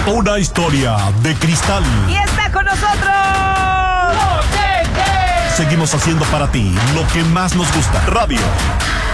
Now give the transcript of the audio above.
Una historia de cristal. Y está con nosotros. Seguimos haciendo para ti lo que más nos gusta. Radio.